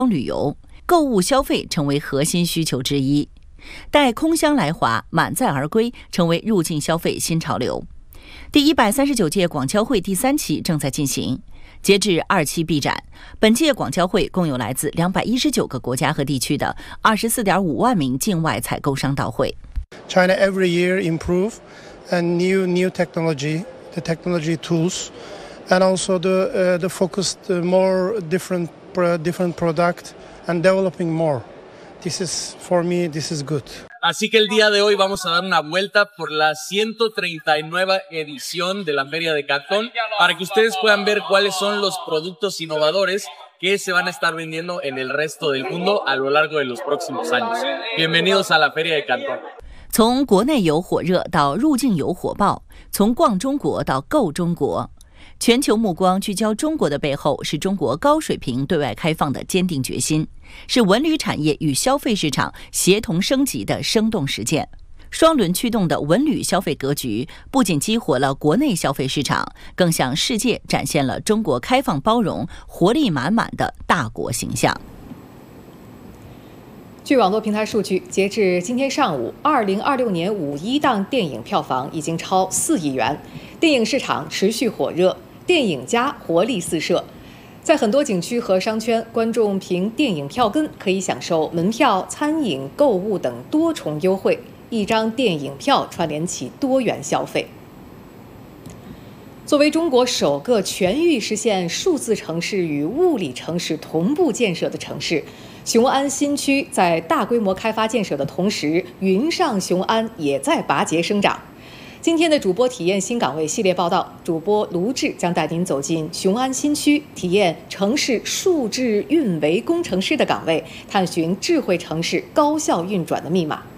旅游、购物消费成为核心需求之一。待空箱来华，满载而归成为入境消费新潮流。第139届广交会第3期正在进行，截至2期闭展。本届广交会共有来自219个国家和地区的24.5万名境外采购商到会。 China every year improve and new technology, the technology tools, and also the focused more different product and developing more. This is, for me, this is good. Así que el día de hoy vamos a dar una vuelta por la 139 edición de la Feria de Cantón para que ustedes puedan ver cuáles son los productos innovadores que se van a estar vendiendo en el resto del mundo a lo largo de los próximos años. Bienvenidos a la Feria de Cantón. 从国内游火热到入境游火爆，从逛中国到购中国。全球目光聚焦中国的背后，是中国高水平对外开放的坚定决心，是文旅产业与消费市场协同升级的生动实践。双轮驱动的文旅消费格局，不仅激活了国内消费市场，更向世界展现了中国开放包容、活力满满的大国形象。 据网络平台数据，截至今天上午，2026年5·1档电影票房已经超4亿元，电影市场持续火热，电影家活力四射。在很多景区和商圈，观众凭电影票根可以享受门票、餐饮、购物等多重优惠，一张电影票串联起多元消费。作为中国首个全域实现数字城市与物理城市同步建设的城市，雄安新区在大规模开发建设的同时，云上雄安也在拔节生长。今天的主播体验新岗位系列报道，主播卢志将带您走进雄安新区，体验城市数字运维工程师的岗位，探寻智慧城市高效运转的密码。